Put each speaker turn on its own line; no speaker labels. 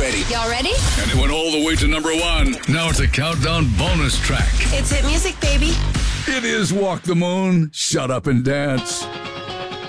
ready.
Y'all ready?
And it went all the way to number 1. Now it's a countdown bonus track.
It's hit music, baby.
It is Walk the Moon, Shut Up and Dance.